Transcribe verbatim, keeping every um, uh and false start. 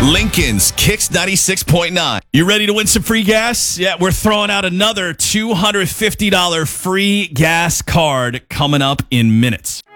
Lincoln's Kicks ninety-six point nine. You ready to win some free gas? Yeah, we're throwing out another two hundred fifty dollars free gas card coming up in minutes.